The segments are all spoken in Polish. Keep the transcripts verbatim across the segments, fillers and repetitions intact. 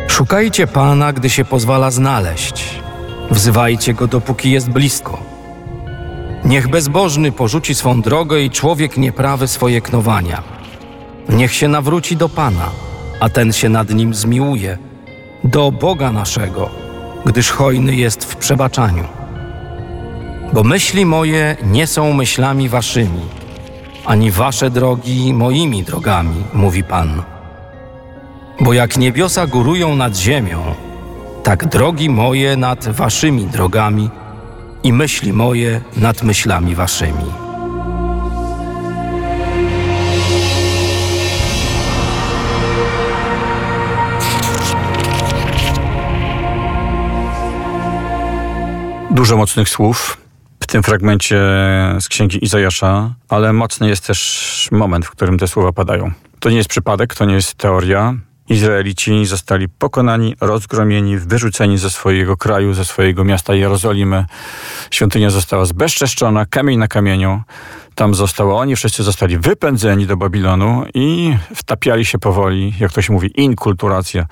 Szukajcie Pana, gdy się pozwala znaleźć. Wzywajcie Go, dopóki jest blisko. Niech bezbożny porzuci swą drogę i człowiek nieprawy swoje knowania. Niech się nawróci do Pana, a ten się nad nim zmiłuje, do Boga naszego, gdyż hojny jest w przebaczaniu. Bo myśli moje nie są myślami waszymi, ani wasze drogi moimi drogami, mówi Pan. Bo jak niebiosa górują nad ziemią, tak drogi moje nad waszymi drogami i myśli moje nad myślami waszymi. Dużo mocnych słów w tym fragmencie z Księgi Izajasza, ale mocny jest też moment, w którym te słowa padają. To nie jest przypadek, to nie jest teoria. Izraelici zostali pokonani, rozgromieni, wyrzuceni ze swojego kraju, ze swojego miasta Jerozolimy. Świątynia została zbezczeszczona, kamień na kamieniu. Tam zostało, oni wszyscy zostali wypędzeni do Babilonu i wtapiali się powoli, jak to się mówi, inkulturację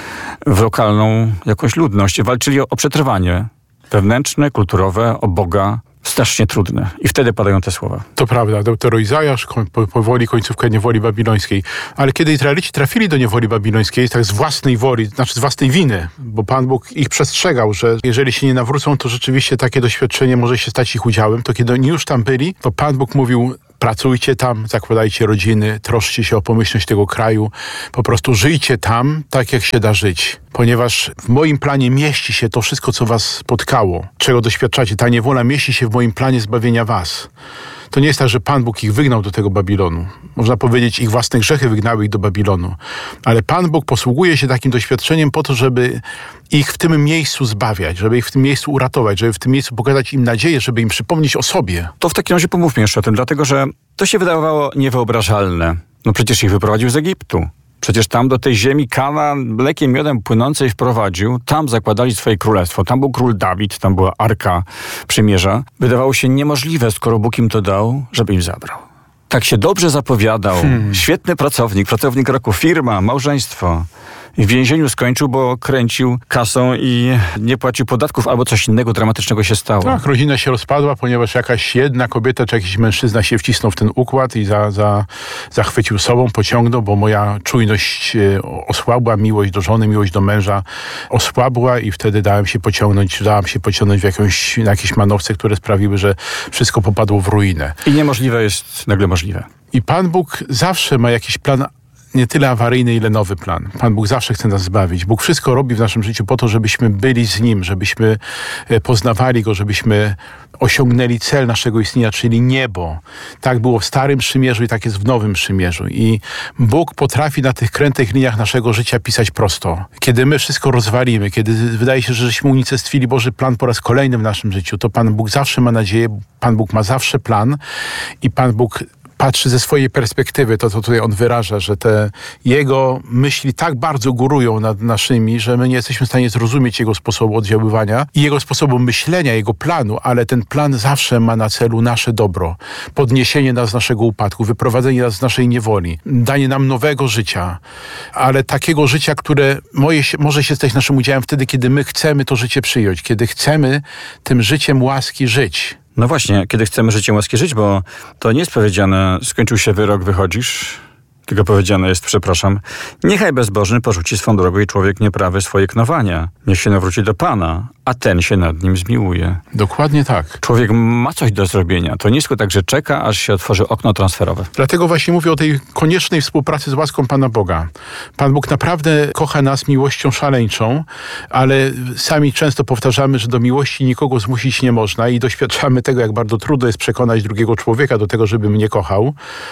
w lokalną jakąś ludność. Walczyli o, o przetrwanie wewnętrzne, kulturowe, o Boga. Strasznie trudne. I wtedy padają te słowa. To prawda. Deutero Izajasz, po, powoli końcówka niewoli babilońskiej. Ale kiedy Izraelici trafili do niewoli babilońskiej, tak z własnej woli, znaczy z własnej winy, bo Pan Bóg ich przestrzegał, że jeżeli się nie nawrócą, to rzeczywiście takie doświadczenie może się stać ich udziałem. To kiedy oni już tam byli, to Pan Bóg mówił: pracujcie tam, zakładajcie rodziny, troszcie się o pomyślność tego kraju. Po prostu żyjcie tam, tak jak się da żyć. Ponieważ w moim planie mieści się to wszystko, co was spotkało, czego doświadczacie. Ta niewola mieści się w moim planie zbawienia was. To nie jest tak, że Pan Bóg ich wygnał do tego Babilonu. Można powiedzieć, ich własne grzechy wygnały ich do Babilonu. Ale Pan Bóg posługuje się takim doświadczeniem po to, żeby ich w tym miejscu zbawiać, żeby ich w tym miejscu uratować, żeby w tym miejscu pokazać im nadzieję, żeby im przypomnieć o sobie. To w takim razie pomówmy jeszcze o tym, dlatego że to się wydawało niewyobrażalne. No przecież ich wyprowadził z Egiptu. Przecież tam do tej ziemi Kana mlekiem miodem płynącej wprowadził. Tam zakładali swoje królestwo. Tam był król Dawid, tam była Arka Przymierza. Wydawało się niemożliwe, skoro Bóg im to dał, żeby im zabrał. Tak się dobrze zapowiadał. Hmm. Świetny pracownik, pracownik roku, firma, małżeństwo. I w więzieniu skończył, bo kręcił kasą i nie płacił podatków, albo coś innego dramatycznego się stało. Tak, rodzina się rozpadła, ponieważ jakaś jedna kobieta czy jakiś mężczyzna się wcisnął w ten układ i za, za, zachwycił sobą, pociągnął, bo moja czujność osłabła, miłość do żony, miłość do męża osłabła i wtedy dałem się pociągnąć, dałem się pociągnąć w jakąś, na jakieś manowce, które sprawiły, że wszystko popadło w ruinę. I niemożliwe jest nagle możliwe. I Pan Bóg zawsze ma jakiś plan, nie tyle awaryjny, ile nowy plan. Pan Bóg zawsze chce nas zbawić. Bóg wszystko robi w naszym życiu po to, żebyśmy byli z Nim, żebyśmy poznawali Go, żebyśmy osiągnęli cel naszego istnienia, czyli niebo. Tak było w Starym Przymierzu i tak jest w Nowym Przymierzu. I Bóg potrafi na tych krętych liniach naszego życia pisać prosto. Kiedy my wszystko rozwalimy, kiedy wydaje się, że żeśmy unicestwili Boży plan po raz kolejny w naszym życiu, to Pan Bóg zawsze ma nadzieję, Pan Bóg ma zawsze plan i Pan Bóg patrzy ze swojej perspektywy, to co tutaj on wyraża, że te jego myśli tak bardzo górują nad naszymi, że my nie jesteśmy w stanie zrozumieć jego sposobu oddziaływania i jego sposobu myślenia, jego planu, ale ten plan zawsze ma na celu nasze dobro, podniesienie nas z naszego upadku, wyprowadzenie nas z naszej niewoli, danie nam nowego życia, ale takiego życia, które może się stać naszym udziałem wtedy, kiedy my chcemy to życie przyjąć, kiedy chcemy tym życiem łaski żyć. No właśnie, kiedy chcemy życiem łaski żyć, bo to nie jest powiedziane, skończył się wyrok, wychodzisz, tylko powiedziane jest, przepraszam, niechaj bezbożny porzuci swą drogę i człowiek nieprawy swoje knowania. Niech się nawróci do Pana, a ten się nad nim zmiłuje. Dokładnie tak. Człowiek ma coś do zrobienia. To nie jest tylko tak, że czeka, aż się otworzy okno transferowe. Dlatego właśnie mówię o tej koniecznej współpracy z łaską Pana Boga. Pan Bóg naprawdę kocha nas miłością szaleńczą, ale sami często powtarzamy, że do miłości nikogo zmusić nie można i doświadczamy tego, jak bardzo trudno jest przekonać drugiego człowieka do tego, żeby mnie kochał.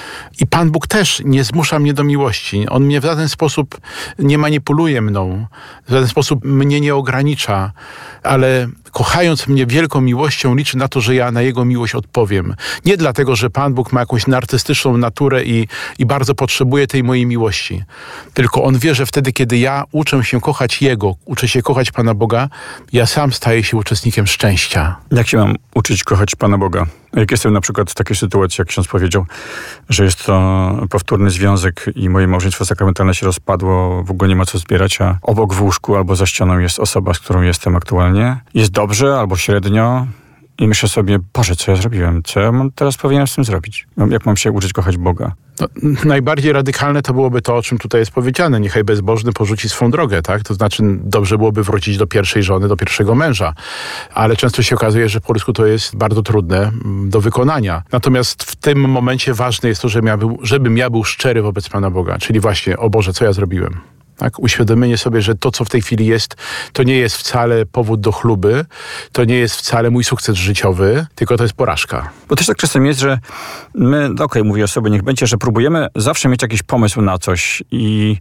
I Pan Bóg też nie zmusza mnie do miłości. On mnie w żaden sposób nie manipuluje mną, w żaden sposób mnie nie ogranicza, ale kochając mnie wielką miłością, liczy na to, że ja na Jego miłość odpowiem. Nie dlatego, że Pan Bóg ma jakąś narcystyczną naturę i, i bardzo potrzebuje tej mojej miłości. Tylko On wie, że wtedy, kiedy ja uczę się kochać Jego, uczę się kochać Pana Boga, ja sam staję się uczestnikiem szczęścia. Jak się mam uczyć kochać Pana Boga? Jak jestem na przykład w takiej sytuacji, jak ksiądz powiedział, że jest to powtórny związek i moje małżeństwo sakramentalne się rozpadło, w ogóle nie ma co zbierać, a obok w łóżku albo za ścianą jest osoba, z którą jestem aktualnie. Jest dobrze albo średnio i myślę sobie, Boże, co ja zrobiłem? Co ja mam teraz powinienem z tym zrobić? Jak mam się uczyć kochać Boga? No, najbardziej radykalne to byłoby to, o czym tutaj jest powiedziane. Niechaj bezbożny porzuci swą drogę, tak? To znaczy dobrze byłoby wrócić do pierwszej żony, do pierwszego męża. Ale często się okazuje, że po ludzku to jest bardzo trudne do wykonania. Natomiast w tym momencie ważne jest to, żebym ja był, żebym ja był szczery wobec Pana Boga. Czyli właśnie, o Boże, co ja zrobiłem? Tak, uświadomienie sobie, że to, co w tej chwili jest, to nie jest wcale powód do chluby, to nie jest wcale mój sukces życiowy, tylko to jest porażka. Bo też tak czasem jest, że my, okej, okay, mówię o sobie, niech będzie, że próbujemy zawsze mieć jakiś pomysł na coś i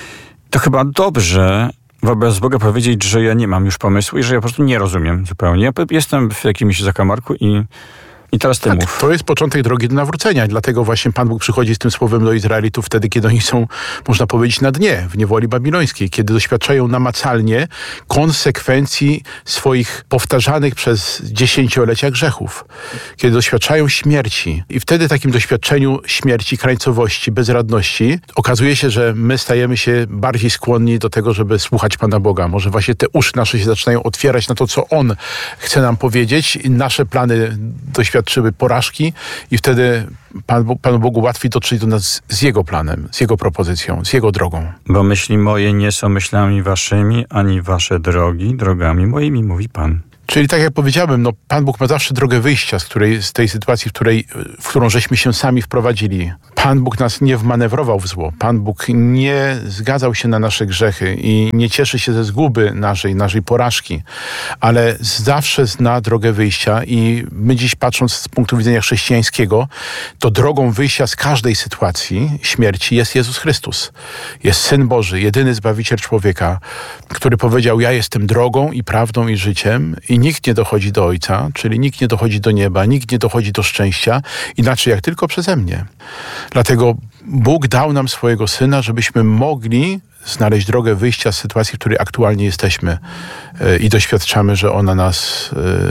to chyba dobrze wobec Boga powiedzieć, że ja nie mam już pomysłu i że ja po prostu nie rozumiem zupełnie. Ja jestem w jakimś zakamarku i I teraz ty tak, mów. To jest początek drogi do nawrócenia. Dlatego właśnie Pan Bóg przychodzi z tym słowem do Izraelitów wtedy, kiedy oni są, można powiedzieć, na dnie, w niewoli babilońskiej. Kiedy doświadczają namacalnie konsekwencji swoich powtarzanych przez dziesięciolecia grzechów. Kiedy doświadczają śmierci. I wtedy takim doświadczeniu śmierci, krańcowości, bezradności okazuje się, że my stajemy się bardziej skłonni do tego, żeby słuchać Pana Boga. Może właśnie te uszy nasze się zaczynają otwierać na to, co On chce nam powiedzieć. I nasze plany doświadczają doświadczyły porażki i wtedy Pan, Panu Bogu łatwiej dotrzeć do nas z Jego planem, z Jego propozycją, z Jego drogą. Bo myśli moje nie są myślami waszymi, ani wasze drogi drogami moimi, mówi Pan. Czyli tak jak powiedziałem, no, Pan Bóg ma zawsze drogę wyjścia z, której, z tej sytuacji, w, której, w którą żeśmy się sami wprowadzili. Pan Bóg nas nie wmanewrował w zło. Pan Bóg nie zgadzał się na nasze grzechy i nie cieszy się ze zguby naszej, naszej porażki, ale zawsze zna drogę wyjścia i my dziś, patrząc z punktu widzenia chrześcijańskiego, to drogą wyjścia z każdej sytuacji śmierci jest Jezus Chrystus. Jest Syn Boży, jedyny Zbawiciel człowieka, który powiedział, ja jestem drogą i prawdą i życiem i nikt nie dochodzi do Ojca, czyli nikt nie dochodzi do nieba, nikt nie dochodzi do szczęścia, inaczej jak tylko przeze mnie. Dlatego Bóg dał nam swojego Syna, żebyśmy mogli znaleźć drogę wyjścia z sytuacji, w której aktualnie jesteśmy yy, i doświadczamy, że ona nas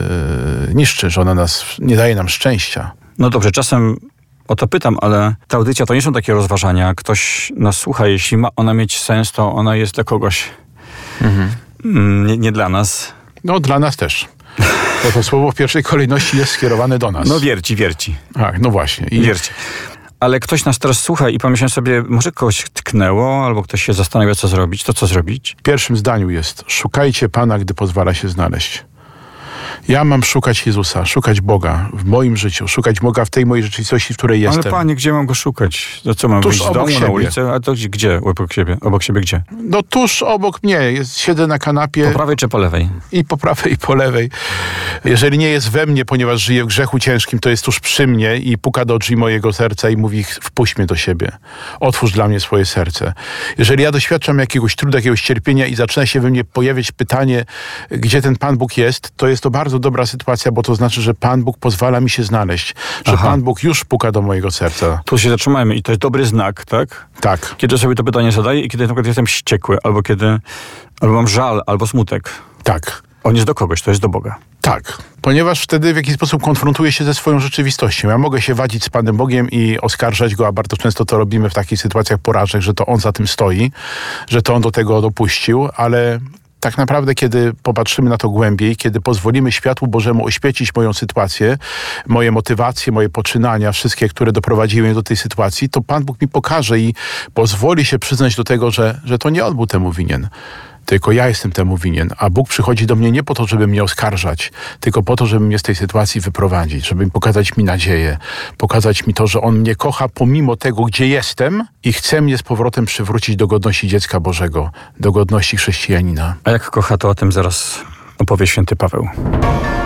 yy, niszczy, że ona nas nie daje nam szczęścia. No dobrze, czasem o to pytam, ale ta audycja to nie są takie rozważania. Ktoś nas słucha, jeśli ma ona mieć sens, to ona jest dla kogoś. Mhm. Nie, nie dla nas. No dla nas też. Bo to słowo w pierwszej kolejności jest skierowane do nas. No wierci, wierci. Tak, no właśnie. I wierci. Ale ktoś nas teraz słucha i pomyślał sobie, może kogoś tknęło, albo ktoś się zastanawia, co zrobić, to co zrobić? W pierwszym zdaniu jest, szukajcie Pana, gdy pozwala się znaleźć. Ja mam szukać Jezusa, szukać Boga w moim życiu, szukać Boga w tej mojej rzeczywistości, w której jestem. Ale Panie, gdzie mam Go szukać? To co, mam Tuż wyjść z domu siebie. na ulicę? A to gdzie? gdzie? Obok siebie? Obok siebie gdzie? No tuż obok mnie. Jest, siedzę na kanapie. Po prawej czy po lewej? I po prawej, i po lewej. Jeżeli nie jest we mnie, ponieważ żyję w grzechu ciężkim, to jest tuż przy mnie i puka do drzwi mojego serca i mówi, wpuść mnie do siebie. Otwórz dla mnie swoje serce. Jeżeli ja doświadczam jakiegoś trudu, jakiegoś cierpienia i zaczyna się we mnie pojawiać pytanie, gdzie ten Pan Bóg jest, to jest to bardzo dobra sytuacja, bo to znaczy, że Pan Bóg pozwala mi się znaleźć. Że Aha. Pan Bóg już puka do mojego serca. Tu się zatrzymajmy i to jest dobry znak, tak? Tak. Kiedy sobie to pytanie zadaję i kiedy na przykład jestem wściekły, albo kiedy albo mam żal, albo smutek. Tak. On jest do kogoś, to jest do Boga. Tak, ponieważ wtedy w jakiś sposób konfrontuję się ze swoją rzeczywistością. Ja mogę się wadzić z Panem Bogiem i oskarżać Go, a bardzo często to robimy w takich sytuacjach porażek, że to On za tym stoi, że to On do tego dopuścił, ale tak naprawdę, kiedy popatrzymy na to głębiej, kiedy pozwolimy światłu Bożemu oświecić moją sytuację, moje motywacje, moje poczynania, wszystkie, które doprowadziły mnie do tej sytuacji, to Pan Bóg mi pokaże i pozwoli się przyznać do tego, że, że to nie On był temu winien. Tylko ja jestem temu winien, a Bóg przychodzi do mnie nie po to, żeby mnie oskarżać, tylko po to, żeby mnie z tej sytuacji wyprowadzić, żeby pokazać mi nadzieję, pokazać mi to, że On mnie kocha pomimo tego, gdzie jestem i chce mnie z powrotem przywrócić do godności dziecka Bożego, do godności chrześcijanina. A jak kocha, to o tym zaraz opowie święty Paweł.